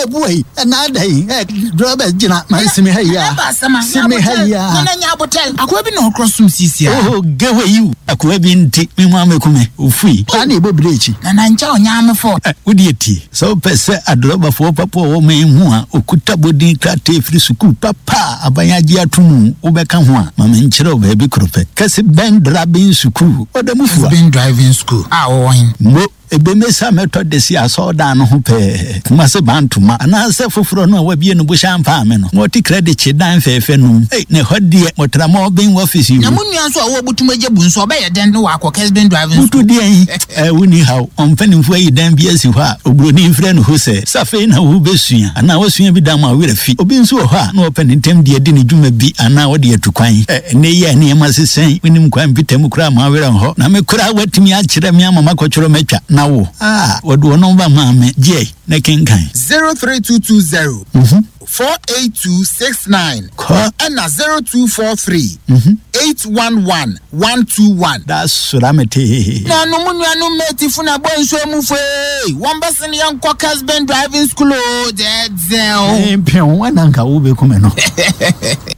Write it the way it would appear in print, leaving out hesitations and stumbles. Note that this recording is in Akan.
boy na dai driver gina man simi haya simi haya na nya botel akwa bi no crossum sisi oh gawe you akwa bi nti me mu amekume ofui pa na ebobirechi na ncha onya amefo wodi eti so pese adroba fo papa wo me hu a okuta bodin krate free school papa abanyaji atumu ubeka ho a mama nkyere oba bi krope kasi ben driving school odamufu ben driving school wohin mo ebemesa method si asoda no ho pe kuma se bantuma ana se foforo no wabie no bo champa me no moti credit che dan fefe no ne hodie motrama obin office na munua so a wo butumagye bu nso oba ye den no wa akọ ben driving school butu die woni how onfanimfo yi dan bia si ho a obroni mfre no ho se safe na wo besua ana wasua bi dan ma were fi obi nso ho a na open ntem die di ne dwuma bi ana wo de atukwan ne ye ne ma sesen winim kwan bitem kura ma were ho na me kura watimi a kire me amama kochoro matwa na wo wodo no ba maame je na kenkan 03220 48269 and 0243 811 121 that's suramete na no munua no meti funa bonso emufo won besen yan kokas ben driving school o dezel pion wananka wo be kuma no